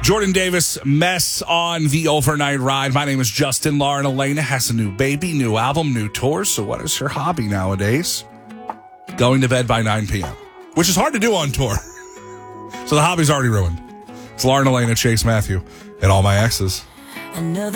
Jordan Davis, Mess on the overnight ride. My name is Justin. Lauren Elena has a new baby, new album, new tours. So what is her hobby nowadays? Going to bed by 9 p.m., which is hard to do on tour. So the hobby's already ruined. It's Lauren Elena, Chase Matthew, and all my exes. Another